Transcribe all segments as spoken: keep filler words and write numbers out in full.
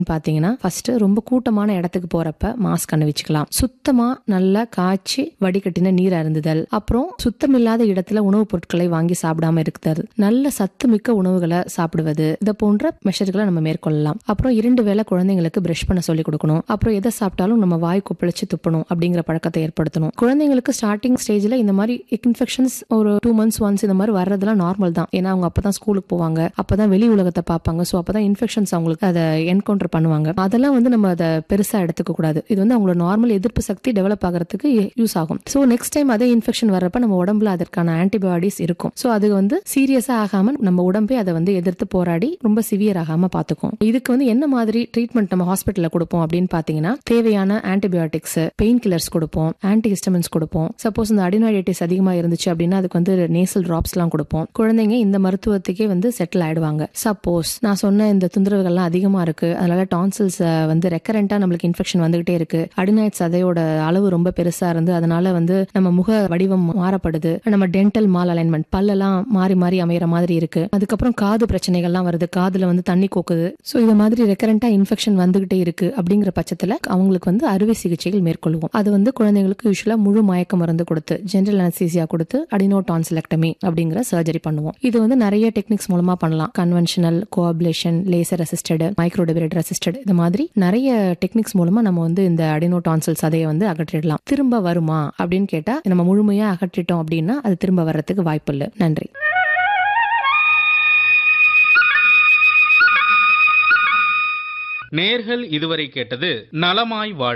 பாத்தீங்கன்னா ஃபர்ஸ்ட் ரொம்ப கூட்டமான இடத்துக்கு போறப்ப மாஸ்க் அணிவிச்சுக்கலாம். சுத்தமா நல்லா காய்ச்சி வடிகட்டின நீர் அருந்துதல், அப்புறம் சுத்தமில்லாத இடத்துல உணவுப் பொருட்களை வாங்கி சாப்பிடாம இருக்கிறது, நல்ல சத்து மிக்க உணவுகளை சாப்பிடுவது, இதை போன்ற மெஷர்களை நம்ம மேற்கொள்ளலாம். அப்புறம் இரண்டு வேளை குழந்தைங்களுக்கு பிரஷ் பண்ண சொல்லி கொடுக்கணும். அப்புறம் எதை சாப்பிட்டாலும் நம்ம வாய் கொப்பளிச்சு துப்பணும் அப்படிங்கிற பழக்கத்தை ஏற்படுத்தணும். குழந்தைங்களுக்கு ஸ்டார்டிங் ஸ்டேஜ்ல இந்த மாதிரி இன்ஃபெக்ஷன்ஸ் ஒரு டூ மந்த்ஸ் ஒன்ஸ் இந்த மாதிரி வர்றதுலாம் நார்மல் தான். ஏன்னா அவங்க அப்பதான் ஸ்கூலுக்கு போவாங்க, அப்பதான் வெளி உலகத்தை பார்ப்பாங்க. ஸோ அப்பதான் இன்ஃபெக்ஷன்ஸ் அவங்களுக்கு அதை என்கவுண்டர் பண்ணுவாங்க. அதெல்லாம் வந்து நம்ம அதை பெருசா எடுத்துக்க கூடாது. இது வந்து அவங்களோட நார்மல் எதிர்ப்பு சக்தி டெவலப் ஆகிறதுக்கு யூஸ் ஆகும். ஸோ நெக்ஸ்ட் டைம் அதே இன்ஃபெக்ஷன் வர்றப்ப நம்ம உடம்புல அதற்கான ஆன்டிபயோட்டிக்ஸ் இருக்கும். ஸோ அது வந்து சீரியஸா ஆகாம நம்ம உடம்பே அதை வந்து எதிர்த்து போராடி ரொம்ப சிவியர் ஆகாம பாத்துக்கும். இதுக்கு வந்து என்ன மாதிரி ட்ரீட்மெண்ட் நம்ம ஹாஸ்பிட்டல்ல கொடுப்போம் அப்படின்னு பாத்தீங்கன்னா, தேவையான ஆன்டிபயோட்டிக்ஸ், பெயின் கில்லர்ஸ் கொடுப்போம், ஆன்டிஹிஸ்டமின்ஸ் கொடுப்போம். சப்போஸ் இந்த அடினாய்டிஸ் அதிகமா இருந்துச்சு அப்படின்னா அதுக்கு வந்து நேசல் டிராப்ஸ் எல்லாம் கொடுப்போம். குழந்தைங்க இந்த மருத்துவத்துக்கே வந்து செட்டில் ஆயிடுவாங்க. சப்போஸ் நான் சொன்ன இந்த தொந்தரவுகள்லாம் அதிகமா இருக்கு, அதனால டான்சில்ஸ் வந்து ரெக்கரண்டா நம்மளுக்கு இன்ஃபெக்ஷன் வந்துகிட்டே இருக்கு, அடினாய்ட்ஸ் அதையோட அளவு ரொம்ப பெருசா இருந்து அதனால வந்து நம்ம முக வடிவம் மாறப்படுது, நம்ம டென்டல் மால் அலைன்மெண்ட் பல்லெல்லாம் மாறி மாறி அமையற மாதிரி இருக்கு, அதுக்கப்புறம் காது பிரச்சனைகள்லாம் வருது, காதுல வந்து தண்ணி கோக்குது, சோ இது மாதிரி ரெக்கரண்டா இன்ஃபெக்ஷன் வந்துகிட்டே இருக்கு அப்படிங்கிற பட்சத்துல அவங்களுக்கு வந்து அறுவை சிகிச்சைகள் மேற்கொள்வோம். அது வந்து குழந்தைங்களுக்கு யூசுவலா முழு மயக்க மருந்து கொடுத்து ஜெனரல் அனஸ்தீசியா கொடுத்து அடினோ டான்சிலெக்டமி அப்படிங்கிற சர்ஜரி பண்ணுவோம். இது வந்து நிறைய டெக்னிக்ஸ் மூலமா பண்ணலாம். கன்வென்ஷனல், கோஅப்லேஷன், லேசர் அசிஸ்டட், மைக்ரோடெபிரேட்டர் அசிஸ்டட், இது மாதிரி நிறைய டெக்னிக்ஸ் மூலமா நம்ம வந்து இந்த அடினோ டான்சில் சதையை வந்து அகற்றிடலாம். திரும்ப வருமா அப்படின்னு கேட்டா நம்ம முழுமையா அகற்றிட்டோம் அப்படின்னா அது திரும்ப வர்றதுக்கு வாய்ப்பு இல்லை. நன்றி. நேர்கள் இதுவரை கேட்டது நலமாய் வாழ.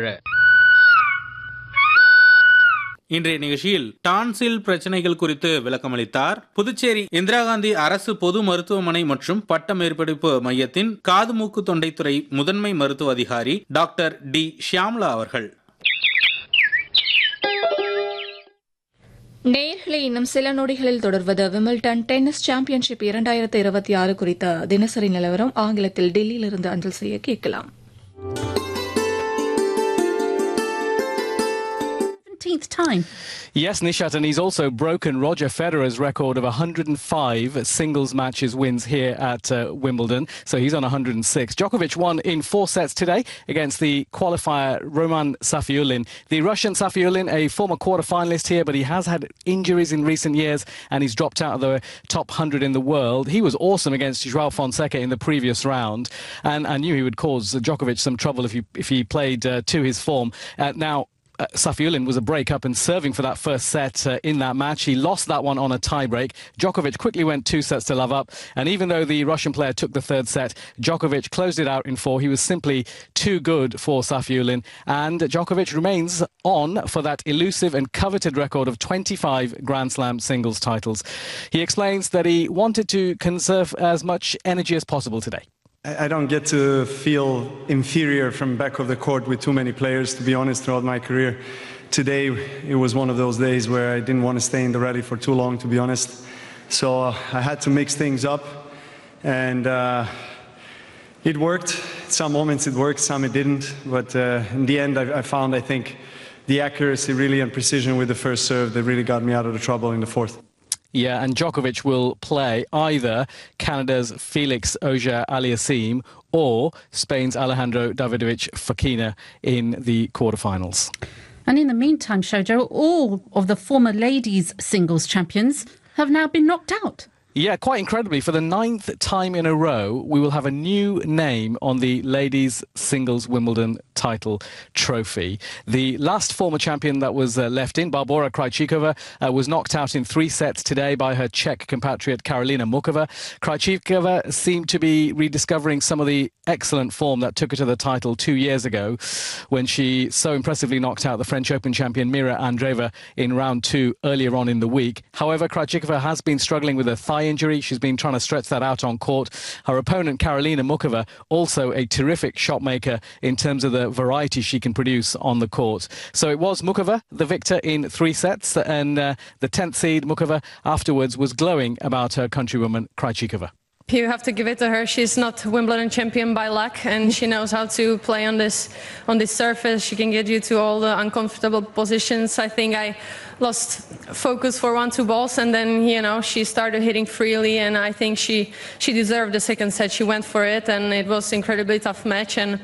இன்றைய நிகழ்ச்சியில் டான்சில் பிரச்சனைகள் குறித்து விளக்கமளித்தார் புதுச்சேரி இந்திரா காந்தி அரசு பொது மருத்துவமனை மற்றும் பட்ட மேற்படிப்பு மையத்தின் காது மூக்கு தொண்டைத்துறை முதன்மை மருத்துவ அதிகாரி டாக்டர் டி ஷியாம்லா அவர்கள். நேயர்களை இன்னும் சில நொடிகளில் தொடர்வது விம்பிள்டன் டென்னிஸ் சாம்பியன்ஷிப் இரண்டாயிரத்து இருபத்தி ஆறு குறித்த தினசரி நிலவரம் ஆங்கிலத்தில் டெல்லியிலிருந்து அஞ்சல் செய்ய கேட்கலாம். Time. Yes, Nishat, and he's also broken Roger Federer's record of one hundred five singles matches wins here at uh, Wimbledon, so he's on one hundred six. Djokovic won in four sets today against the qualifier Roman Safiullin. The Russian Safiullin, a former quarter-finalist here, but he has had injuries in recent years and he's dropped out of the top one hundred in the world. He was awesome against Joao Fonseca in the previous round, and I knew he would cause Djokovic some trouble if he, if he played uh, to his form. Uh, now, Uh, Safiullin was a break-up and serving for that first set uh, in that match. He lost that one on a tie-break. Djokovic quickly went two sets to love up, and even though the Russian player took the third set, Djokovic closed it out in four. He was simply too good for Safiullin, and Djokovic remains on for that elusive and coveted record of twenty-five Grand Slam singles titles. He explains that he wanted to conserve as much energy as possible today. I don't get to feel inferior from back of the court with too many players, to be honest, throughout my career. Today, it was one of those days where I didn't want to stay in the rally for too long, to be honest. So uh, I had to mix things up, and uh, it worked. Some moments it worked, some it didn't. But uh, in the end, I, I found, I think, the accuracy really and precision with the first serve that really got me out of the trouble in the fourth. Yeah, and Djokovic will play either Canada's Felix Auger-Aliassime or Spain's Alejandro Davidovich Fokina in the quarterfinals. And in the meantime, Shojo, all of the former ladies singles champions have now been knocked out. Yeah, quite incredibly, for the ninth time in a row, we will have a new name on the ladies' singles Wimbledon title trophy. The last former champion that was uh, left in, Barbora Krejcikova, uh, was knocked out in three sets today by her Czech compatriot Karolina Mukova. Krejcikova seemed to be rediscovering some of the excellent form that took her to the title two years ago when she so impressively knocked out the French Open champion Mira Andreeva in round two earlier on in the week. However, Krejcikova has been struggling with a thigh injury. She's been trying to stretch that out on court. Her opponent, Karolina Mukova, also a terrific shot maker in terms of the variety she can produce on the court. So it was Mukova, the victor in three sets, and uh, the tenth seed, Mukova, afterwards was glowing about her countrywoman, Krejcikova. You have to give it to her. She's not Wimbledon champion by luck, and she knows how to play on this on this surface. She can get you to all the uncomfortable positions. I think I lost focus for one two balls, and then you know she started hitting freely, and I think she she deserved the second set. She went for it, and it was an incredibly tough match. And